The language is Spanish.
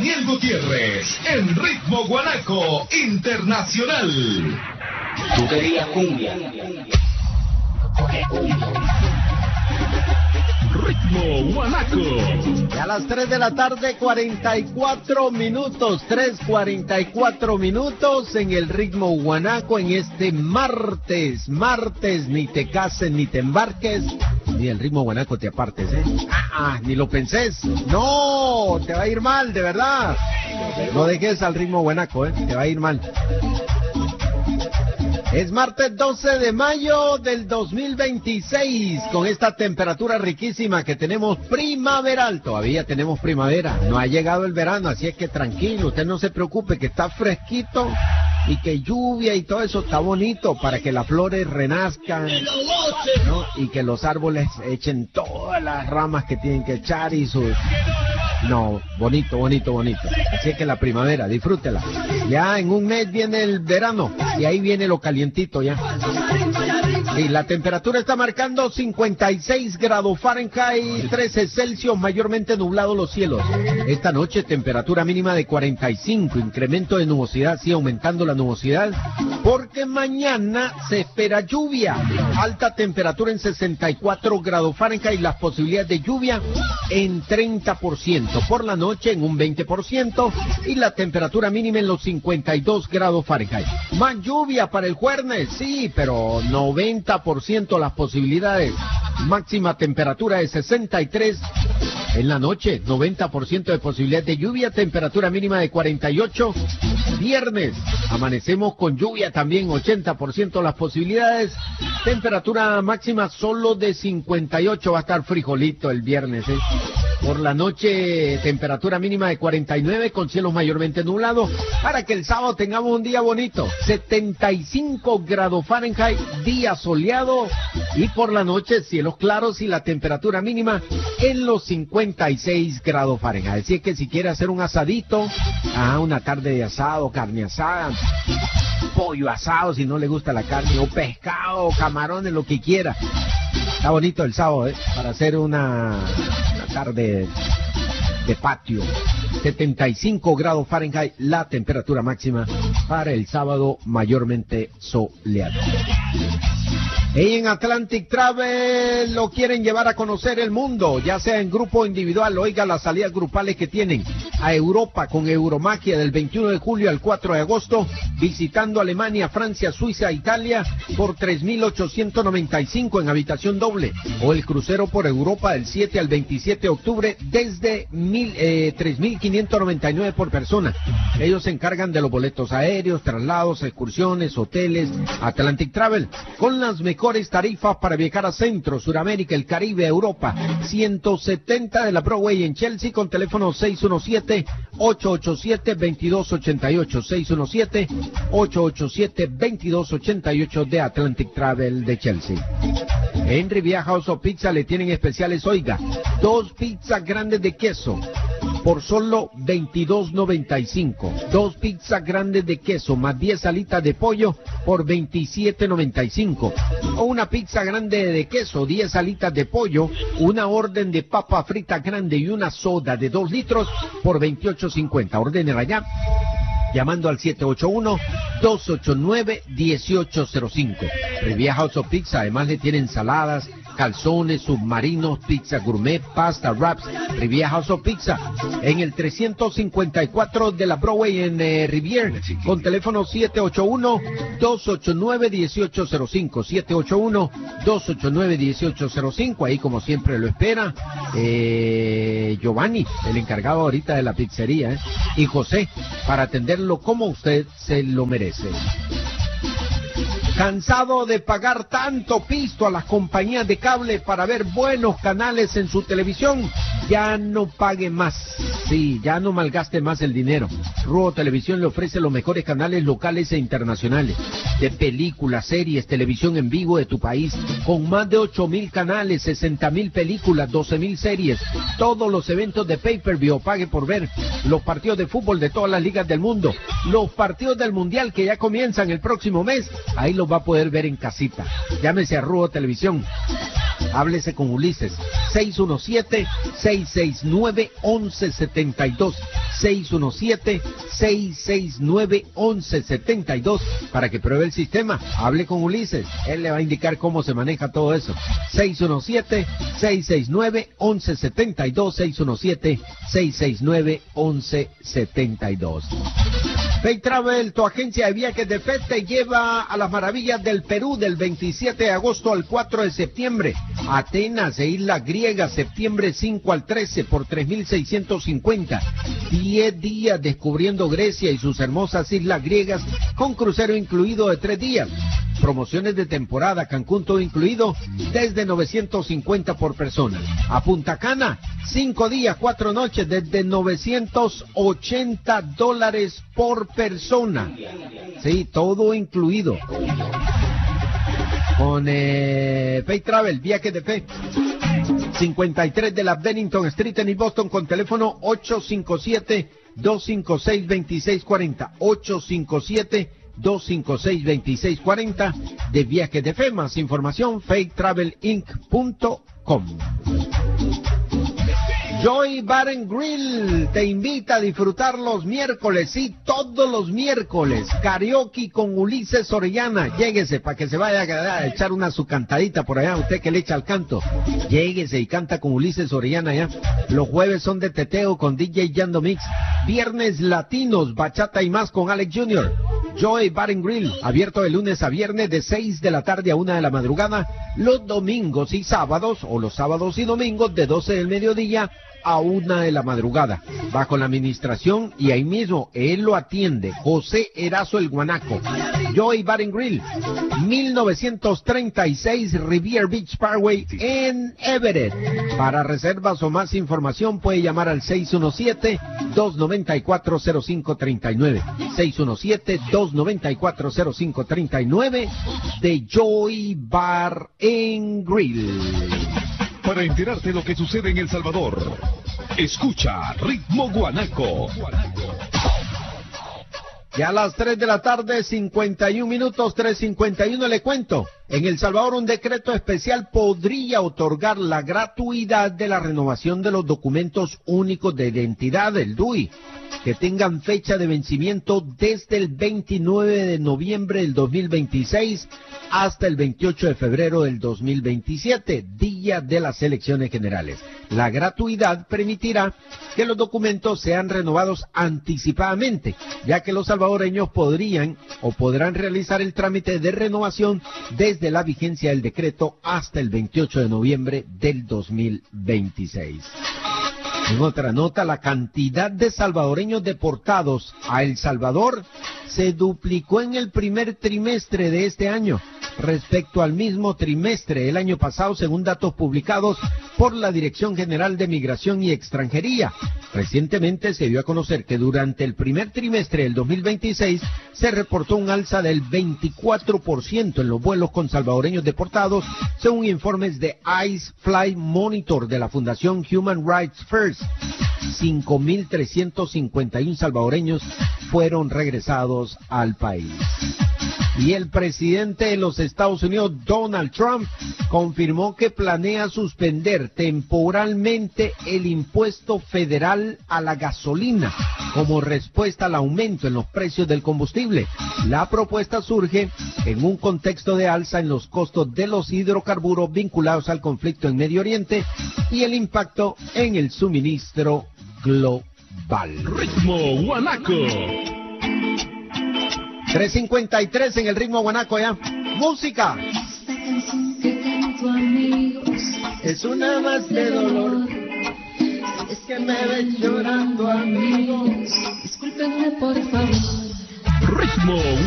Daniel Gutiérrez, en Ritmo Guanaco Internacional. Tú querías cumbia. Ritmo Guanaco. Y a las 3 de la tarde, 44 minutos, 3:44 minutos en el Ritmo Guanaco en este martes, ni te cases, ni te embarques, ni el Ritmo Guanaco te apartes, ni lo penses, no, te va a ir mal, de verdad, no dejes al Ritmo Guanaco, te va a ir mal. Es martes 12 de mayo del 2026, con esta temperatura riquísima que tenemos primaveral. Todavía tenemos primavera, no ha llegado el verano, así es que tranquilo, usted no se preocupe, que está fresquito y que lluvia y todo eso está bonito para que las flores renazcan, ¿no? Y que los árboles echen todas las ramas que tienen que echar y sus... No, bonito. Así es que la primavera, disfrútela. Ya en un mes viene el verano y ahí viene lo calientito ya. Y la temperatura está marcando 56 grados Fahrenheit, 13 Celsius, mayormente nublado los cielos. Esta noche temperatura mínima de 45, incremento de nubosidad, sí, aumentando la nubosidad, porque mañana se espera lluvia. Alta temperatura en 64 grados Fahrenheit, las posibilidades de lluvia en 30%. Por la noche en un 20% y la temperatura mínima en los 52 grados Fahrenheit. Más lluvia para el jueves, sí, pero 90% las posibilidades. Máxima temperatura de 63 en la noche, 90% de posibilidad de lluvia, temperatura mínima de 48. Viernes, amanecemos con lluvia también, 80% las posibilidades, temperatura máxima solo de 58, va a estar frijolito el viernes, Por la noche, temperatura mínima de 49 con cielos mayormente nublados, para que el sábado tengamos un día bonito, 75 grados Fahrenheit, día soleado, y por la noche cielos claros y la temperatura mínima en los 56 grados Fahrenheit. Así es que si quiere hacer un asadito, una tarde de asado, carne asada, pollo asado si no le gusta la carne, o pescado, camarones, lo que quiera. Está bonito el sábado, para hacer una tarde de patio. 75 grados Fahrenheit, la temperatura máxima para el sábado, mayormente soleado. Y en Atlantic Travel lo quieren llevar a conocer el mundo, ya sea en grupo o individual. Oiga las salidas grupales que tienen a Europa con Euromagia del 21 de julio al 4 de agosto, visitando Alemania, Francia, Suiza, Italia por 3.895 en habitación doble, o el crucero por Europa del 7 al 27 de octubre desde 3.599 por persona. Ellos se encargan de los boletos aéreos, traslados, excursiones, hoteles. Atlantic Travel, con las mejores tarifas para viajar a Centro, Suramérica, el Caribe, Europa. 170 de la Broadway en Chelsea, con teléfono 617-887-2288, 617-887-2288 de Atlantic Travel de Chelsea. En Riviera House of Pizza le tienen especiales, oiga, 2 pizzas grandes de queso por solo $22.95, 2 pizzas grandes de queso más 10 alitas de pollo por $27.95, o una pizza grande de queso, 10 alitas de pollo, una orden de papa frita grande y una soda de 2 litros por $28.50. Ordene ya llamando al 781-289-1805. Riviera House of Pizza además le tiene ensaladas, calzones, submarinos, pizza gourmet, pasta, wraps. Riviera House of Pizza en el 354 de la Broadway en Riviera, con teléfono 781-289-1805, 781-289-1805. Ahí como siempre lo espera Giovanni, el encargado ahorita de la pizzería, y José, para atenderlo como usted se lo merece. ¿Cansado de pagar tanto pisto a las compañías de cable para ver buenos canales en su televisión? Ya no pague más. Sí, ya no malgaste más el dinero. Ruo Televisión le ofrece los mejores canales locales e internacionales, de películas, series, televisión en vivo de tu país, con más de 8,000 canales, 60,000 películas, 12,000 series, todos los eventos de pay-per-view, pague por ver, los partidos de fútbol de todas las ligas del mundo, los partidos del Mundial que ya comienzan el próximo mes, ahí los va a poder ver en casita. Llámese a Ruo Televisión Háblese con Ulises. 617-669-1172. 617-669-1172 para que pruebe el sistema. Hable con Ulises. Él le va a indicar cómo se maneja todo eso. 617-669-1172. 669-1172. Fay Travel, tu agencia de viajes de fe, te lleva a las maravillas del Perú del 27 de agosto al 4 de septiembre. Atenas e Islas Griegas, septiembre 5 al 13 por 3.650. 10 días descubriendo Grecia y sus hermosas islas griegas con crucero incluido de 3 días. Promociones de temporada, Cancún todo incluido, desde 950 por persona. A Punta Cana, 5 días, 4 noches, desde $980 por persona. Sí, todo incluido. Con Fay Travel, viajes de fe. 53 de la Bennington Street en East Boston, con teléfono 857-256-2640. 857-256-2640 de viajes de fe. Más información, faytravelinc.com. Joy Bar and Grill te invita a disfrutar los miércoles, sí, todos los miércoles, karaoke con Ulises Orellana. Lléguese para que se vaya a echar una su cantadita por allá, usted que le echa al canto. Lléguese y canta con Ulises Orellana ya. Los jueves son de teteo con DJ Yando Mix. Viernes latinos, bachata y más con Alex Jr. Joy Bar and Grill, abierto de lunes a viernes de 6 de la tarde a 1 de la madrugada, los domingos y sábados, o los sábados y domingos de 12 del mediodía a 1 de la madrugada, bajo la administración y ahí mismo él lo atiende, José Erazo el Guanaco. Joy Bar and Grill, 1936 Rivier Beach Parkway en Everett. Para reservas o más información puede llamar al 617-294-0539. 617-294-0539 de Joy Bar and Grill. Para enterarte de lo que sucede en El Salvador, escucha Ritmo Guanaco. Ya a las 3 de la tarde, 51 minutos, 3:51, le cuento. En El Salvador, un decreto especial podría otorgar la gratuidad de la renovación de los documentos únicos de identidad, el DUI, que tengan fecha de vencimiento desde el 29 de noviembre del 2026 hasta el 28 de febrero del 2027, día de las elecciones generales. La gratuidad permitirá que los documentos sean renovados anticipadamente, ya que los salvadoreños podrán realizar el trámite de renovación desde la vigencia del decreto hasta el 28 de noviembre del 2026. En otra nota, la cantidad de salvadoreños deportados a El Salvador se duplicó en el primer trimestre de este año respecto al mismo trimestre el año pasado, según datos publicados por la Dirección General de Migración y Extranjería. Recientemente se dio a conocer que durante el primer trimestre del 2026 se reportó un alza del 24% en los vuelos con salvadoreños deportados, según informes de ICE Flight Monitor de la Fundación Human Rights First. 5.351 salvadoreños fueron regresados al país. Y el presidente de los Estados Unidos, Donald Trump, confirmó que planea suspender temporalmente el impuesto federal a la gasolina como respuesta al aumento en los precios del combustible. La propuesta surge en un contexto de alza en los costos de los hidrocarburos vinculados al conflicto en Medio Oriente y el impacto en el suministro global. Ritmo Guanaco. 3:53 en el Ritmo Guanaco ya. ¡Música! Esta canción que canto, amigos, Es una más de dolor. es que me ven llorando, amigos. Discúlpenme, por favor. Ritmo